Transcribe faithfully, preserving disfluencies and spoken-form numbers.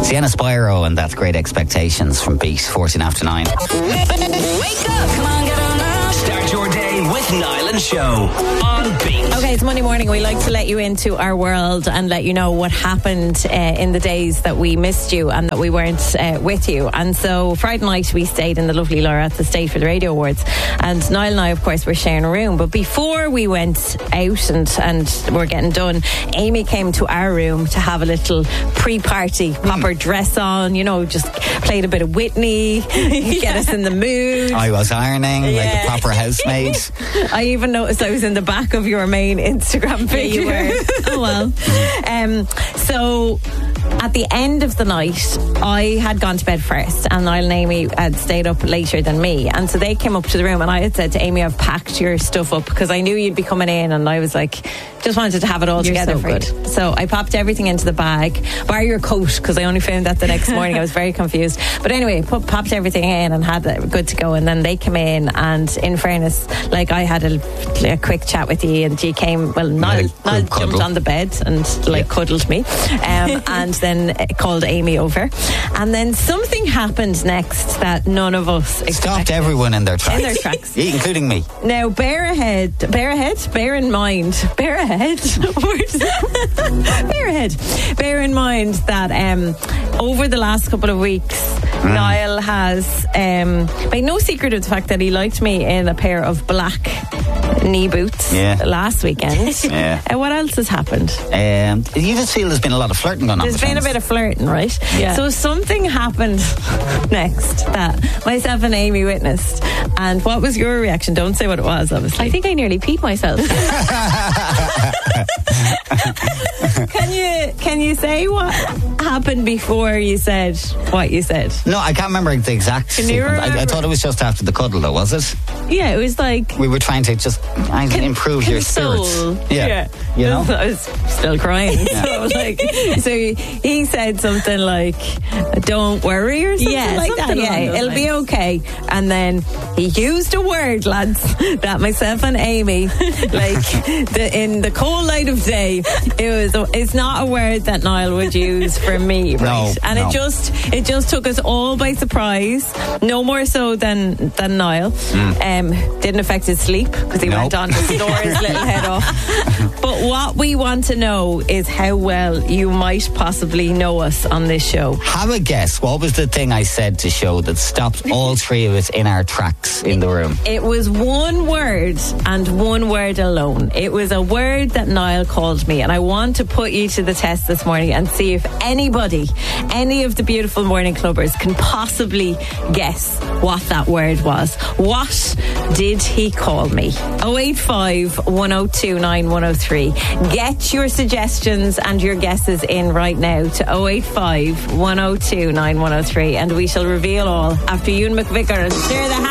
Sienna Spyro and That's Great Expectations from Beat, fourteen after nine. Wake up! Come on, get on up! Start your day with Niall and Show on Beat. Okay, it's Monday morning. We like to let you into our world and let you know what happened uh, in the days that we missed you and that we weren't uh, with you. And so Friday night we stayed in the lovely Laura at the State for the Radio Awards, and Niall and I, of course, were sharing a room. But before we went out and and were getting done, Amy came to our room to have a little pre-party, pop her dress on, you know, just played a bit of Whitney, get us in the mood. I was ironing Yeah. like a proper housemaid. I even noticed I was in the back of your main Instagram picture. Yeah, you were. Oh well. um, so at the end of the night, I had gone to bed first, and Niall and Amy had stayed up later than me. And so they came up to the room, and I had said to Amy, I've packed your stuff up because I knew you'd be coming in, and I was like, just wanted to have it all You're together so for you. good. So I popped everything into the bag, bar your coat, because I only found that the next morning. I was very confused. But anyway, put, popped everything in and had it good to go. And then they came in, and in fairness, like I had a, a quick chat with you, and you came, well, Niall, Good Niall cuddle. jumped on the bed and like Yeah. cuddled me, um, and then uh, called Amy over. And then something happened next that none of us expected. Stopped everyone in their tracks. In their tracks. Including me. Now, bear ahead, bear ahead, bear in mind, bear ahead, bear ahead, bear in mind that um, over the last couple of weeks, mm. Niall has um, made no secret of the fact that he liked me in a pair of black knee boots Yeah. last weekend. Yeah. Uh, what else has happened? Um, you just feel there's been a lot of flirting going on. There's been a bit of flirting, right? Yeah. So something happened next that myself and Amy witnessed. And what was your reaction? Don't say what it was, obviously. I think I nearly peed myself. Can you can you say what happened before you said what you said? No, I can't remember the exact Can you sequence. I, I remember? thought it was just after the cuddle, though, was it? Yeah, it was like We were trying to just I, improve your console. spirits. Yeah. You know? I was still crying. So like, so he said something like, "Don't worry" or something Yeah, like something that. Yeah, along those it'll be lines. okay. And then he used a word, lads, that myself and Amy, like the, in the cold light of day, it was. It's not a word that Niall would use for me, right? No, and no. it just it just took us all by surprise. No more so than than Niall. Um, didn't affect his sleep because he No. went on to snore his little head off. But what we want to know is how well you might possibly know us on this show. Have a guess. What was the thing I said to show that stopped all three of us in our tracks in the room? It was one word and one word alone. It was a word that Niall called me, and I want to put you to the test this morning and see if anybody, any of the beautiful morning clubbers, can possibly guess what that word was. What did he call me? oh eight five, one oh two, nine one oh three. Get your suggestions and your guesses in right now to oh eight five, one oh two, nine one oh three, and we shall reveal all after Ewan McVicker and share the